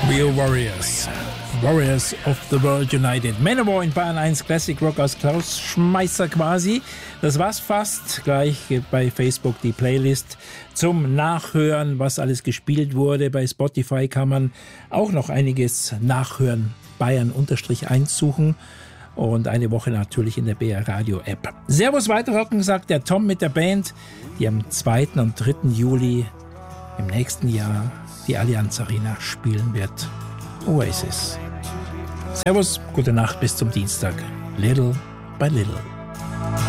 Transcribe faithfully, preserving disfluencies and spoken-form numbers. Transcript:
Real Warriors. Warriors of the World United. Manowar in Bayern eins Classic Rock aus Klaus Schmeisser quasi. Das war's fast. Gleich bei Facebook die Playlist zum Nachhören, was alles gespielt wurde. Bei Spotify kann man auch noch einiges nachhören. Bayern eins suchen. Und eine Woche natürlich in der B R Radio App. Servus weiterrocken, sagt der Tom mit der Band, die am zweiten und dritten Juli im nächsten Jahr die Allianz Arena spielen wird. Oasis. Servus, gute Nacht, bis zum Dienstag. Little by little.